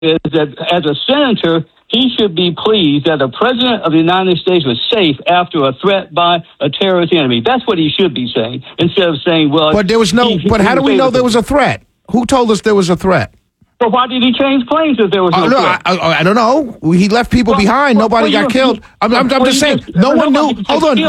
is that as a senator, he should be pleased that the president of the United States was safe after a threat by a terrorist enemy. That's what he should be saying, instead of saying, well... But there was no... But how do we know there was a threat? Who told us there was a threat? Well, why did he change planes if there was no threat? I don't know. He left people behind. Nobody got killed. I'm just saying. No one knew. Hold on.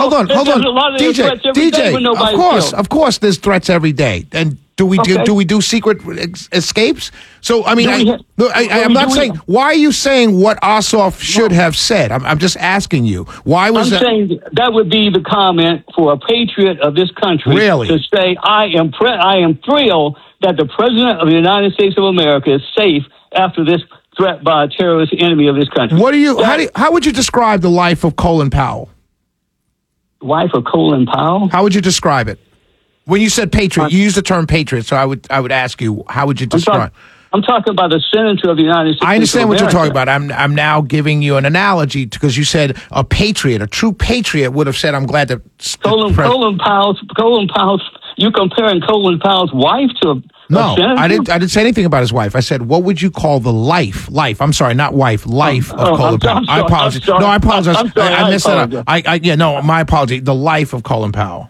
DJ. Of course, there's threats every day. And do we do secret escapes? So I mean, I'm not saying. Why are you saying what Ossoff should have said? I'm just asking you. Why was that? I'm saying that would be the comment for a patriot of this country to say, I am thrilled that the president of the United States of America is safe after this threat by a terrorist enemy of this country. How would you describe the life of Colin Powell? Life of Colin Powell? How would you describe it? When you said patriot, you used the term patriot, so I would ask you, how would you describe? I'm talking about a senator of the United States. I understand what you're talking about. I'm now giving you an analogy because you said a patriot, a true patriot would have said, I'm glad that Colin Powell's. You comparing Colin Powell's wife to a senator? I didn't say anything about his wife. I said, what would you call the life? I'm sorry, not wife. Life of Colin Powell. I apologize. No, I apologize. I messed that up. My apology. The life of Colin Powell.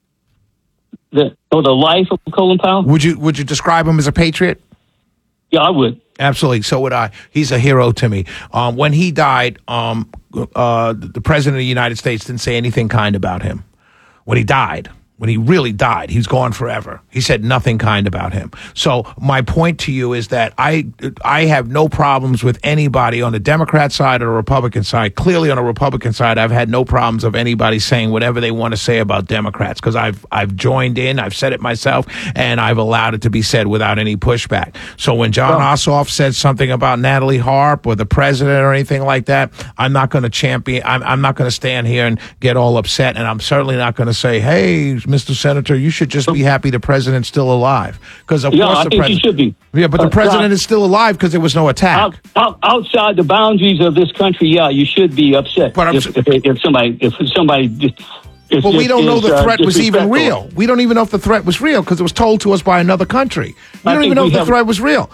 The life of Colin Powell? Would you describe him as a patriot? Yeah, I would. Absolutely. So would I. He's a hero to me. When he died, the president of the United States didn't say anything kind about him. When he really died, he's gone forever. He said nothing kind about him. So my point to you is that I have no problems with anybody on the Democrat side or the Republican side. Clearly on the Republican side, I've had no problems of anybody saying whatever they want to say about Democrats because I've joined in, I've said it myself, and I've allowed it to be said without any pushback. So when John Ossoff said something about Natalie Harp or the president or anything like that, I'm not going to champion. I'm not going to stand here and get all upset, and I'm certainly not going to say, hey, Mr. Senator, you should just be happy the president's still alive. Because of course I think he should be. Yeah, but the president is still alive because there was no attack. Outside the boundaries of this country, you should be upset. But if somebody. But we don't know the threat was even real. We don't even know if the threat was real because it was told to us by another country. We don't even know if the threat was real.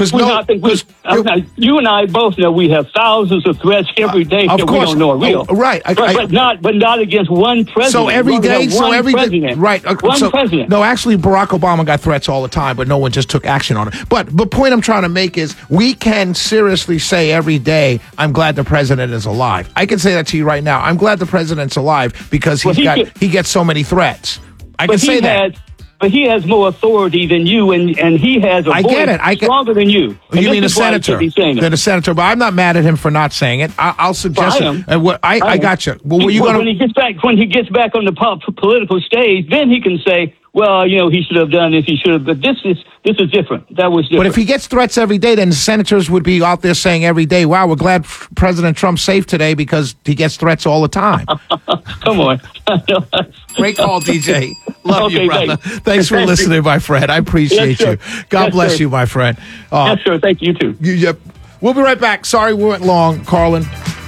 You and I both know we have thousands of threats every day that we don't know are real. Right. But not against one president. So every day, right. One president. No, actually, Barack Obama got threats all the time, but no one just took action on it. But the point I'm trying to make is we can seriously say every day, I'm glad the president is alive. I can say that to you right now. I'm glad the president's alive because he gets so many threats. I can say that. But he has more authority than you, and he has a voice stronger than you. You mean a senator? Than a senator, but I'm not mad at him for not saying it. I'll suggest it. I got you. Well, when he gets back on the political stage, then he can say, well, he should have done this, he should have, but this is different. That was different. But if he gets threats every day, then the senators would be out there saying every day, wow, we're glad President Trump's safe today because he gets threats all the time. Come on. Great call, DJ. Love you, brother. Thanks for listening, my friend. I appreciate you. God bless you, my friend. Yes, sir. Thank you, too. Yep. We'll be right back. Sorry we went long, Carlin.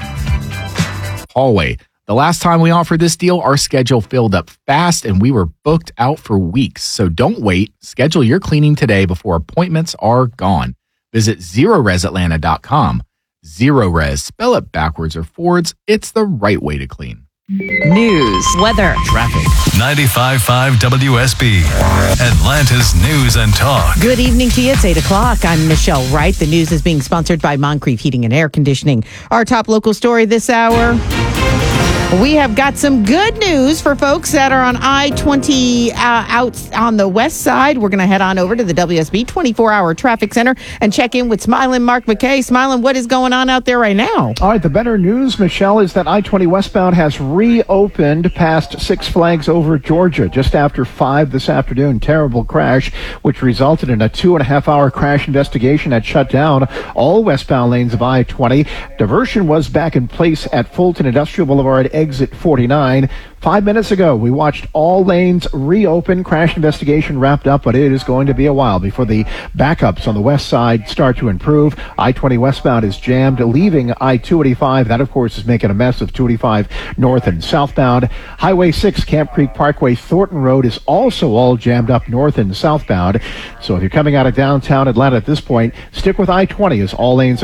Hallway. The last time we offered this deal, our schedule filled up fast and we were booked out for weeks. So don't wait. Schedule your cleaning today before appointments are gone. Visit ZeroResAtlanta.com. ZeroRes, spell it backwards or forwards. It's the right way to clean. News, weather, traffic. 95.5 WSB, Atlanta's News and Talk. Good evening to you. It's 8 o'clock. I'm Michelle Wright. The news is being sponsored by Moncrief Heating and Air Conditioning. Our top local story this hour. We have got some good news for folks that are on I-20 out on the west side. We're going to head on over to the WSB 24-hour traffic center and check in with Smiling Mark McKay. Smiling, what is going on out there right now? All right, the better news, Michelle, is that I-20 westbound has reopened past Six Flags over Georgia just after 5 this afternoon. Terrible crash, which resulted in a 2.5-hour crash investigation that shut down all westbound lanes of I-20. Diversion was back in place at Fulton Industrial Boulevard exit 49. 5 minutes ago, we watched all lanes reopen. Crash investigation wrapped up, but it is going to be a while before the backups on the west side start to improve. I-20 westbound is jammed, leaving I-285. That, of course, is making a mess of 285 north and southbound. Highway 6, Camp Creek Parkway, Thornton Road is also all jammed up north and southbound. So if you're coming out of downtown Atlanta at this point, stick with I-20 as all lanes